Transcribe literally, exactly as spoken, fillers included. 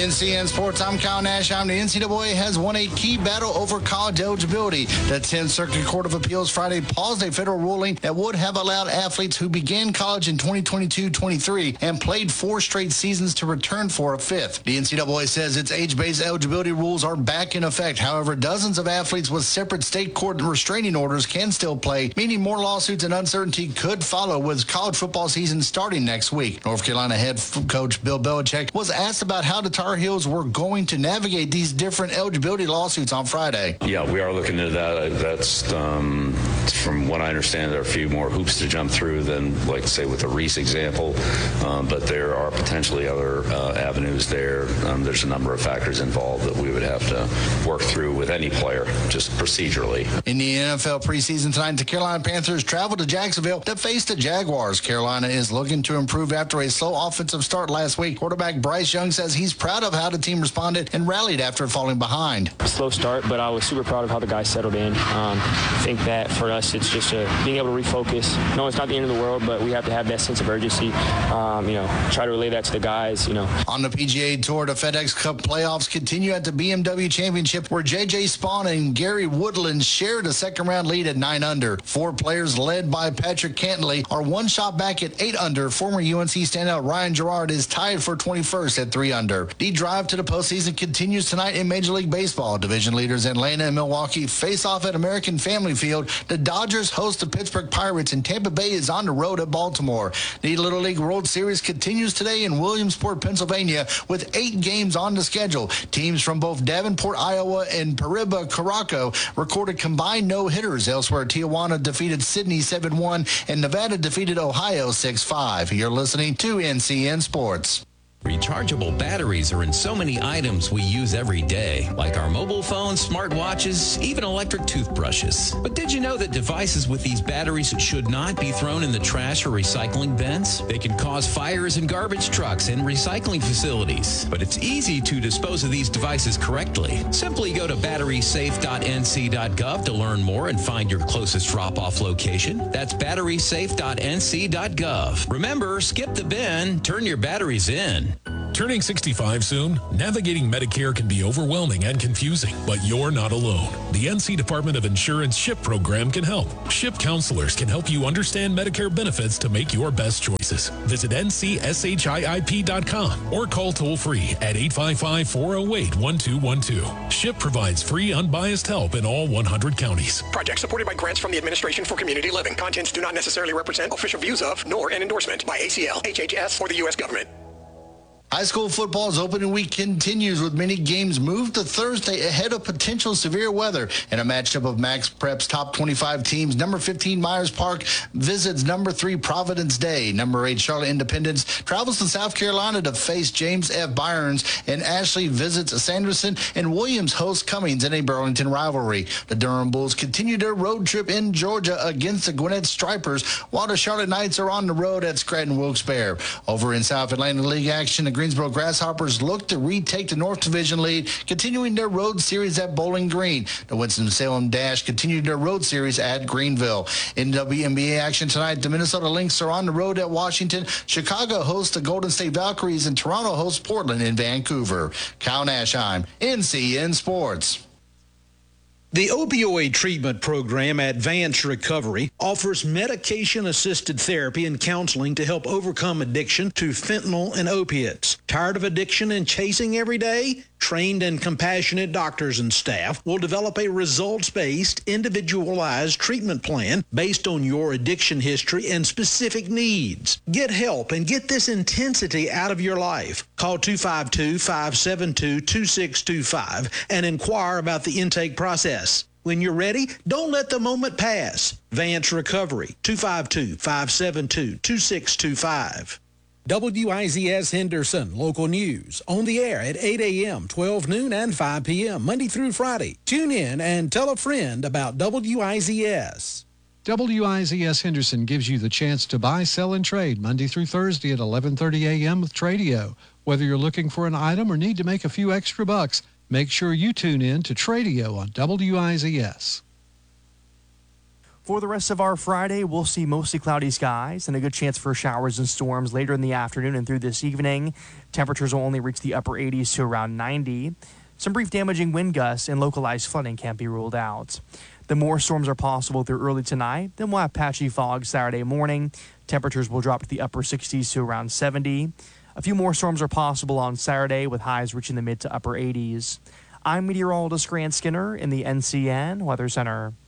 N C N Sports, I'm Kyle Nash. I'm the N C double A has won a key battle over college eligibility. The tenth Circuit Court of Appeals Friday paused a federal ruling that would have allowed athletes who began college in twenty twenty-two twenty-three and played four straight seasons to return for a fifth. The N C double A says its age-based eligibility rules are back in effect. However, dozens of athletes with separate state court restraining orders can still play, meaning more lawsuits and uncertainty could follow with college football season starting next week. North Carolina head coach Bill Belichick was asked about how the Tar Heels were going to navigate these different eligibility lawsuits on Friday. Yeah, we are looking into that. That's, um, from what I understand, there are a few more hoops to jump through than, like, say, with the Reese example, um, but there are potentially other uh, avenues there. Um, there's a number of factors involved that we would have to work through with any player, just procedurally. In the N F L preseason tonight, the Carolina Panthers travel to Jacksonville to face the Jaguars. Carolina is looking to improve after a slow offensive start last week. Quarterback Bryce Young says he's proud of how the team responded and rallied after falling behind. Slow start, but I was super proud of how the guys settled in. Um, I think that for us, it's just uh, being able to refocus. No, it's not the end of the world, but we have to have that sense of urgency. Um, you know, try to relay that to the guys, you know. On the P G A Tour, the FedEx Cup playoffs continue at the B M W Championship, where J J Spawn and Gary Woodland shared a second-round lead at nine under. Four players led by Patrick Cantley are one shot back at eight under. Former U N C standout Ryan Gerard is tied for twenty-first at three under. The drive to the postseason continues tonight in Major League Baseball. Division leaders Atlanta and Milwaukee face off at American Family Field. The Dodgers host the Pittsburgh Pirates, and Tampa Bay is on the road at Baltimore. The Little League World Series continues today in Williamsport, Pennsylvania, with eight games on the schedule. Teams from both Davenport, Iowa, and Pariba, Caraco recorded combined no-hitters. Elsewhere, Tijuana defeated Sydney seven one, and Nevada defeated Ohio six five. You're listening to N C N Sports. Rechargeable batteries are in so many items we use every day, like our mobile phones, smartwatches, even electric toothbrushes. But did you know that devices with these batteries should not be thrown in the trash or recycling bins? They can cause fires in garbage trucks and recycling facilities. But it's easy to dispose of these devices correctly. Simply go to battery safe dot N C dot gov to learn more and find your closest drop-off location. That's battery safe dot N C dot gov. Remember, skip the bin, turn your batteries in. Turning sixty-five soon? Navigating Medicare can be overwhelming and confusing, but you're not alone. The N C Department of Insurance SHIP program can help. SHIP counselors can help you understand Medicare benefits to make your best choices. Visit N C S H I I P dot com or call toll-free at eight five five, four oh eight, one two one two. SHIP provides free, unbiased help in all one hundred counties. Project supported by grants from the Administration for Community Living. Contents do not necessarily represent official views of, nor an endorsement by A C L, H H S, or the U S government. High school football's opening week continues with many games moved to Thursday ahead of potential severe weather. In a matchup of Max Prep's top twenty-five teams, number fifteen Myers Park visits number three Providence Day. Number eight Charlotte Independence travels to South Carolina to face James F. Byrnes, and Ashley visits Sanderson, and Williams hosts Cummings in a Burlington rivalry. The Durham Bulls continue their road trip in Georgia against the Gwinnett Stripers, while the Charlotte Knights are on the road at Scranton Wilkes-Barre. Over in South Atlantic League action, the Greensboro Grasshoppers look to retake the North Division lead, continuing their road series at Bowling Green. The Winston-Salem Dash continued their road series at Greenville. In W N B A action tonight, the Minnesota Lynx are on the road at Washington. Chicago hosts the Golden State Valkyries, and Toronto hosts Portland in Vancouver. Kyle Nashheim, N C N Sports. The opioid treatment program Advanced Recovery offers medication-assisted therapy and counseling to help overcome addiction to fentanyl and opiates. Tired of addiction and chasing every day? Trained and compassionate doctors and staff will develop a results-based, individualized treatment plan based on your addiction history and specific needs. Get help and get this intensity out of your life. Call two five two, five seven two, two six two five and inquire about the intake process. When you're ready, don't let the moment pass. Vance Recovery, two five two, five seven two, two six two five. W I Z S Henderson, local news, on the air at eight a.m., twelve noon, and five p.m., Monday through Friday. Tune in and tell a friend about W I Z S. W I Z S Henderson gives you the chance to buy, sell, and trade Monday through Thursday at eleven thirty a.m. with Tradio. Whether you're looking for an item or need to make a few extra bucks, make sure you tune in to Tradio on W I Z S. For the rest of our Friday, we'll see mostly cloudy skies and a good chance for showers and storms later in the afternoon and through this evening. Temperatures will only reach the upper eighties to around ninety. Some brief damaging wind gusts and localized flooding can't be ruled out. The more storms are possible through early tonight, then we'll have patchy fog Saturday morning. Temperatures will drop to the upper sixties to around seventy. A few more storms are possible on Saturday with highs reaching the mid to upper eighties. I'm meteorologist Grant Skinner in the N C N Weather Center.